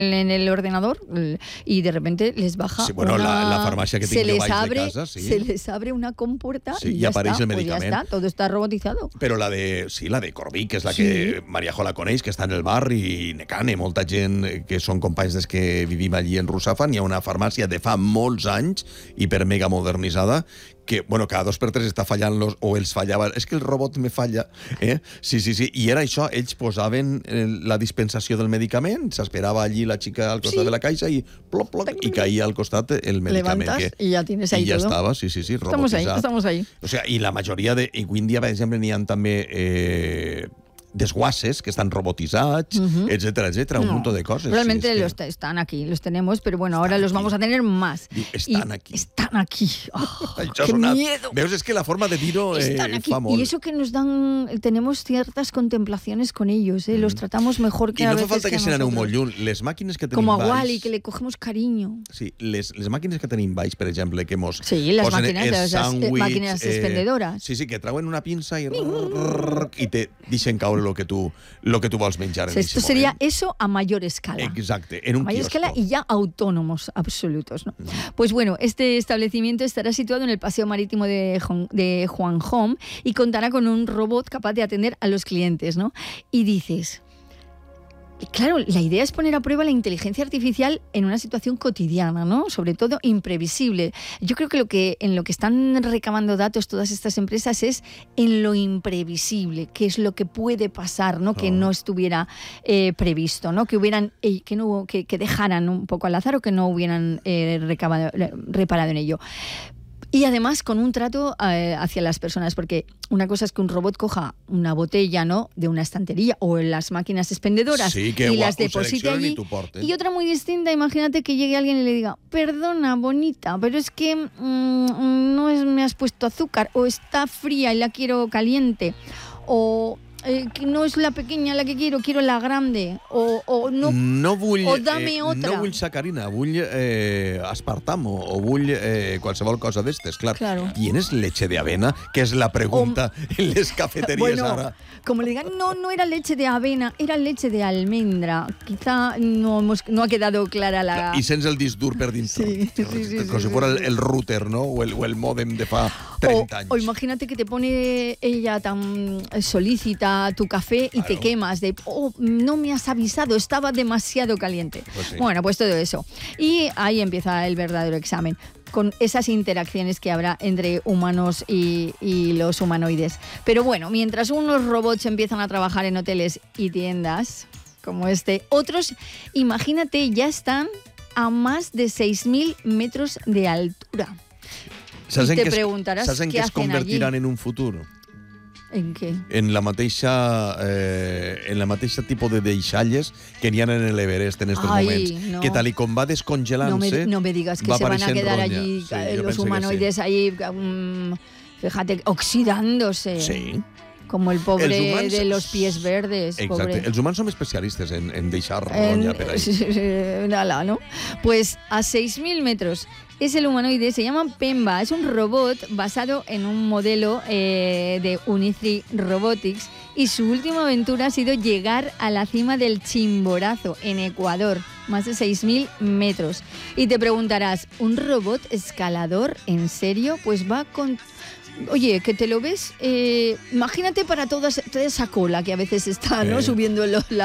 en el ordenador y de repente les baja la farmàcia que tinc jo baix de casa, sí. Se les abre una compuerta sí, y ya apareix está, el medicament. Pues ya está, todo está robotizado. Però la de Corbí, que és la que Mariajo la coneix, que està en el barri, i Necane, molta gent que són companys des que vivim allí en Russafan, hi ha una farmàcia de fa molts anys, hiper mega modernitzada, que, bueno, cada 2 per 3 està fallant o els fallava. És que el robot me falla. Sí. I era això, ells posaven la dispensació del medicament, s'esperava allí la xica al costat de la caixa i plop, i caía al costat el medicament. Levantas y ya tienes ahí todo. Y ya todo. estaba, sí, robotizat. Estamos ahí. O sea, i la majoria de... Avui en dia, per exemple, n'hi ha també... desguaces que están robotizados, etcétera, etcétera, un montón de cosas. Realmente están aquí, los tenemos, pero bueno, ahora los vamos a tener más. Están aquí. Están aquí. Oh, ¡qué miedo! Veus, es que la forma de dir-ho fa molt. Y eso que nos dan, tenemos ciertas contemplaciones con ellos, los tratamos mejor que a veces. I no fa falta que se n'aneu molt lluny. Les màquines que tenim como baix... a Wally, que le cogemos cariño. Sí, les màquines que tenim baix, per exemple, que mos... Sí, las máquinas expendedoras. Sí, que trauen una pinça i te deixen caure lo que tú vols menjar. Esto sería eso a mayor escala. Exacte, en un mayor kiosco. escala y ya autónomos absolutos, ¿no? Pues bueno, este establecimiento estará situado en el paseo marítimo de Juanjón y contará con un robot capaz de atender a los clientes, ¿no? Y dices... Claro, la idea es poner a prueba la inteligencia artificial en una situación cotidiana, ¿no? Sobre todo imprevisible. Yo creo que en lo que están recabando datos todas estas empresas es en lo imprevisible, qué es lo que puede pasar, ¿no? Que no estuviera previsto, ¿no? Que dejaran un poco al azar o que no hubieran reparado en ello. Y además con un trato hacia las personas, porque una cosa es que un robot coja una botella, ¿no?, de una estantería o en las máquinas expendedoras y las deposite allí. Y otra muy distinta, imagínate que llegue alguien y le diga, perdona, bonita, pero es que no me has puesto azúcar, o está fría y la quiero caliente, o... que no és la pequeña la que quiero la grande, o dame otra. No vull sacarina, vull aspartamo, o vull qualsevol cosa d'estes, claro. ¿Tienes leche de avena? Que es la pregunta en les cafeterías ahora. Como le digan, no era leche de avena, era leche de almendra. Quizá no ha quedado clara la... I sents el disc dur per dintre. Sí. Com si fuera el router, ¿no? O el mòdem de fa 30 anys. O imagínate que te pone ella tan solícita tu café y te quemas de, no me has avisado, estaba demasiado caliente. Pues sí. Bueno, pues todo eso. Y ahí empieza el verdadero examen, con esas interacciones que habrá entre humanos y los humanoides. Pero bueno, mientras unos robots empiezan a trabajar en hoteles y tiendas como este, otros, imagínate, ya están a más de 6.000 metros de altura. ¿Sabes y te preguntarás ¿sabes en qué es convertirán en un futuro? ¿En qué? En la mateixa tipus de deixalles que n'hi ha en l'Everest en estos moments. No. Que tal y com va descongelant-se... No me digas que se van a quedar allí los humanoides ahí, fíjate, oxidándose. Sí. Como el pobre de los pies verdes. Exacte. Pobre. Els humans som especialistes en deixar ronya per ahí. ¿No? Pues a 6.000 metros es el humanoide, se llama Pemba. Es un robot basado en un modelo de Unici Robotics y su última aventura ha sido llegar a la cima del Chimborazo, en Ecuador. Más de 6.000 metros. Y te preguntarás, ¿un robot escalador? ¿En serio? Pues va con... Oye, que te lo ves, imagínate para toda esa cola que a veces está, ¿no?, subiendo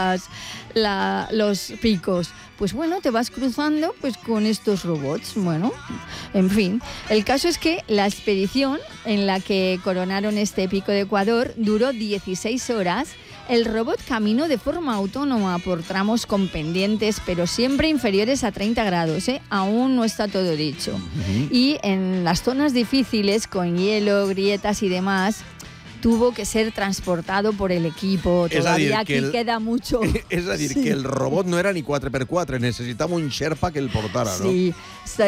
los picos. Pues bueno, te vas cruzando pues con estos robots. Bueno, en fin. El caso es que la expedición en la que coronaron este pico de Ecuador duró 16 horas. El robot caminó de forma autónoma por tramos con pendientes, pero siempre inferiores a 30 grados, ¿eh? Aún no está todo dicho. Y en las zonas difíciles, con hielo, grietas y demás, tuvo que ser transportado por el equipo. Todavía aquí queda mucho. És a dir, que el robot no era ni 4x4, necesitava un Sherpa que el portara, ¿no? Sí,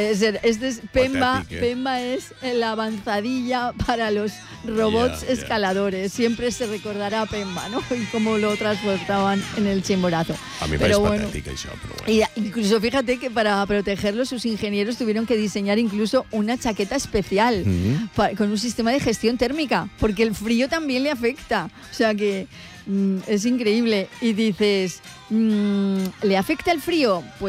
Pemba es la avanzadilla para los robots escaladores. Siempre se recordará a Pemba, ¿no? Y cómo lo transportaban en el Chimborazo. A mí me parece patética eso, pero bueno. Y incluso fíjate que para protegerlo sus ingenieros tuvieron que diseñar incluso una chaqueta especial con un sistema de gestión térmica, porque el frío frío también le afecta. O sea que es increíble. Y dices, ¿le afecta el frío? Pues